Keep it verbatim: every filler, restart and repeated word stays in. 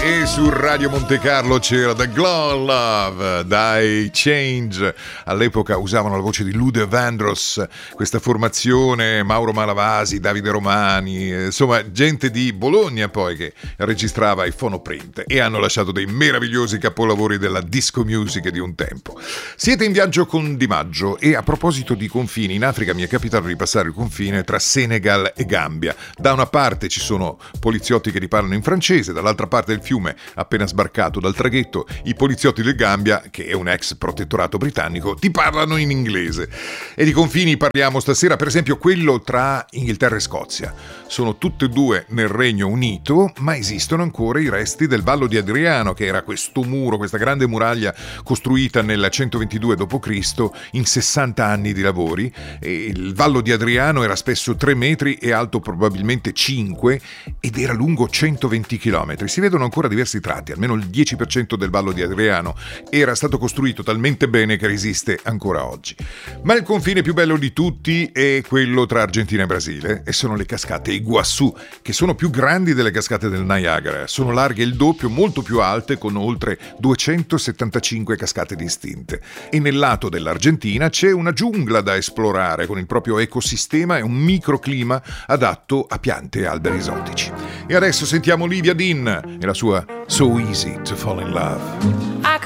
E su Radio Monte Carlo c'era The Glow Love dai Change. All'epoca usavano la voce di Luther Vandross, questa formazione, Mauro Malavasi, Davide Romani, insomma gente di Bologna poi che registrava i Phonoprint, e hanno lasciato dei meravigliosi capolavori della disco music di un tempo. Siete in viaggio con Di Maggio, e a proposito di confini, in Africa mi è capitato di passare il confine tra Senegal e Gambia. Da una parte ci sono poliziotti che ti parlano in francese, dall'altra parte del fiume, appena sbarcato dal traghetto, i poliziotti del Gambia, che è un ex protettorato britannico, ti parlano in inglese. E di confini parliamo stasera, per esempio quello tra Inghilterra e Scozia. Sono tutte e due nel Regno Unito, ma esistono ancora i resti del Vallo di Adriano, che era questo muro, questa grande muraglia costruita nel centoventidue dopo Cristo in sessanta anni di lavori. E il Vallo di Adriano era spesso tre metri e alto probabilmente cinque, ed era lungo centoventi chilometri. Si vedono ancora diversi tratti, almeno il dieci per cento del Vallo di Adriano era stato costruito talmente bene che resiste ancora oggi. Ma il confine più bello di tutti è quello tra Argentina e Brasile, e sono le cascate Iguaçu, che sono più grandi delle cascate del Niagara. Sono larghe il doppio, molto più alte, con oltre duecentosettantacinque cascate distinte. E nel lato dell'Argentina c'è una giungla da esplorare, con il proprio ecosistema e un microclima adatto a piante e alberi esotici. E adesso sentiamo Livia Dean e la sua So Easy to Fall in Love.